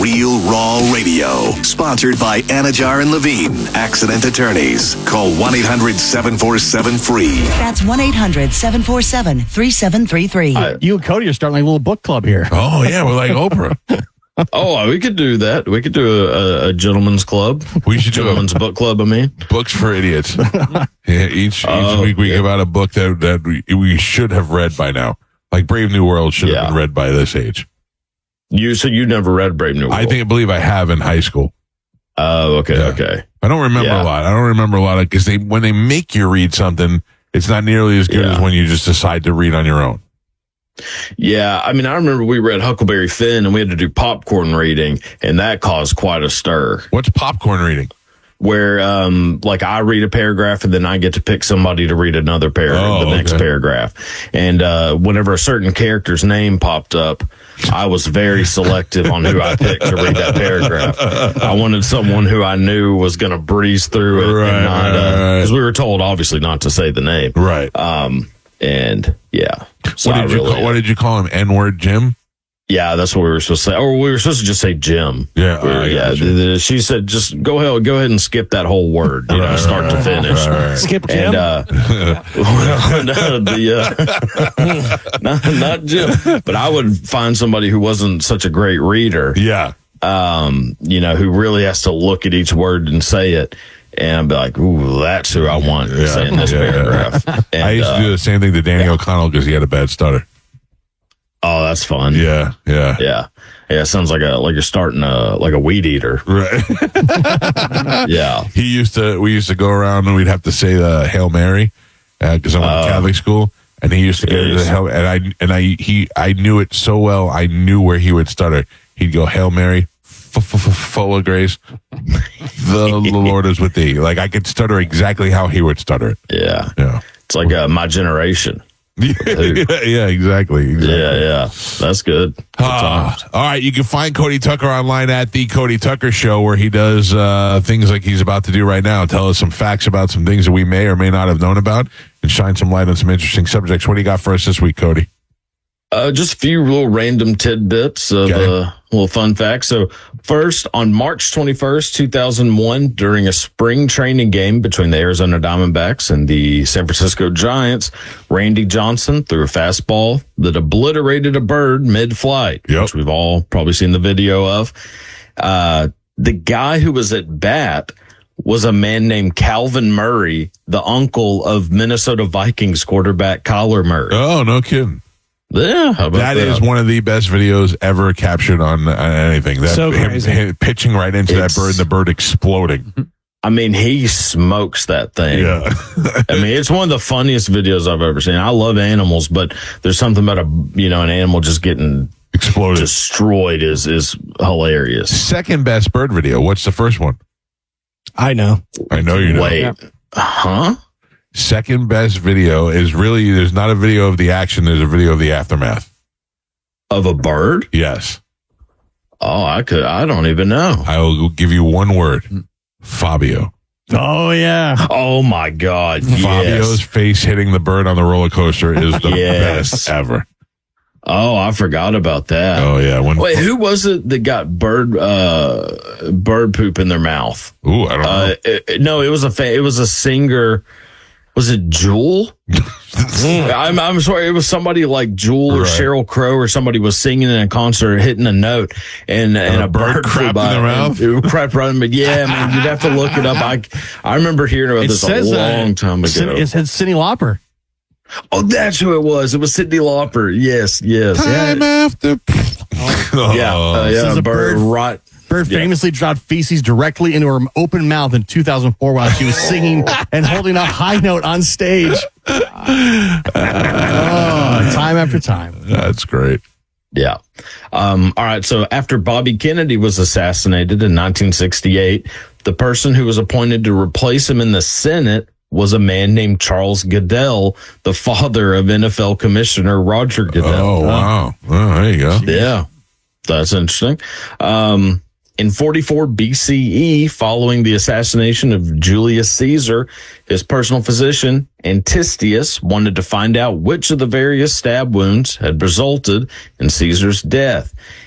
Real Raw Radio, sponsored by Anajar and Levine, Accident Attorneys. Call 1-800-747-FREE. That's 1-800-747-3733. You and Cody are starting like a little book club here. Oh, yeah, we're like Oprah. Oh, we could do that. We could do a gentleman's club. We should do Gentleman's book club, I mean. Books for idiots. Yeah, each week we give out a book that we should have read by now. Like Brave New World should have been read by this age. So you never read Brave New World? I believe I have in high school. Oh, okay, Yeah. okay. I don't remember a lot. I don't remember a lot of because when they make you read something, it's not nearly as good as when you just decide to read on your own. Yeah, I mean, I remember we read Huckleberry Finn and we had to do popcorn reading, and that caused quite a stir. What's popcorn reading? Where, like, I read a paragraph and then I get to pick somebody to read another paragraph, next paragraph. And whenever a certain character's name popped up, I was very selective on who I picked to read that paragraph. I wanted someone who I knew was going to breeze through it and not, because we were told obviously not to say the name. Right. And yeah. So what did you call him? N-word Jim? Yeah, that's what we were supposed to say. Or we were supposed to just say Jim. Yeah. She said, just go ahead and skip that whole word, start to finish. Skip Jim. And, not Jim. But I would find somebody who wasn't such a great reader. Yeah. Who really has to look at each word and say it. And I'd be like, ooh, that's who I want saying this paragraph. And, I used to do the same thing to Danny O'Connell because he had a bad stutter. Oh, that's fun. Yeah. Yeah. It sounds like you're starting a weed eater. Right. Yeah. We used to go around and we'd have to say the Hail Mary because I went to Catholic school, and he used to go to the Hail, and I knew it so well. I knew where he would stutter. He'd go, Hail Mary, full of grace. The Lord is with thee. Like I could stutter exactly how he would stutter it. Yeah. It's like my generation. Yeah, exactly. Yeah. That's good. All right, you can find Cody Tucker online at The Cody Tucker Show, where he does things like he's about to do right now. Tell us some facts about some things that we may or may not have known about and shine some light on some interesting subjects. What do you got for us this week, Cody? Just a few little random tidbits of little fun facts. So first, on March 21st, 2001, during a spring training game between the Arizona Diamondbacks and the San Francisco Giants, Randy Johnson threw a fastball that obliterated a bird mid-flight, which we've all probably seen the video of. The guy who was at bat was a man named Calvin Murray, the uncle of Minnesota Vikings quarterback Kyler Murray. Oh, no kidding. Yeah, how about that? That is one of the best videos ever captured on anything. That so crazy. Him pitching right into that bird and the bird exploding. I mean, he smokes that thing. Yeah. I mean, it's one of the funniest videos I've ever seen. I love animals, but there's something about an animal just getting exploded, destroyed is hilarious. Second best bird video. What's the first one? I know you know. Wait, huh? Second best video is really, there's not a video of the action, there's a video of the aftermath. Of a bird? Yes. Oh, I don't even know. I will give you one word. Fabio. Oh, yeah. Oh, my God. Fabio's face hitting the bird on the roller coaster is the best ever. Oh, I forgot about that. Oh, yeah. Wait, who was it that got bird poop in their mouth? Ooh, I don't know. No, it was a singer. Was it Jewel? I'm sorry. It was somebody like Jewel or Sheryl Crow or somebody was singing in a concert, hitting a note, and a bird crapped in their mouth. It crapped right in the Yeah, man, you'd have to look it up. I remember hearing about this a long time ago. It said Cyndi Lauper. Oh, that's who it was. It was Cyndi Lauper. Yes. Time after. Yeah. Bird famously dropped feces directly into her open mouth in 2004 while she was singing and holding a high note on stage. Time after time. That's great. Yeah. All right. So after Bobby Kennedy was assassinated in 1968, the person who was appointed to replace him in the Senate was a man named Charles Goodell, the father of NFL Commissioner Roger Goodell. Oh, wow. Oh, there you go. Yeah. That's interesting. In 44 BCE, following the assassination of Julius Caesar, his personal physician, Antistius, wanted to find out which of the various stab wounds had resulted in Caesar's death.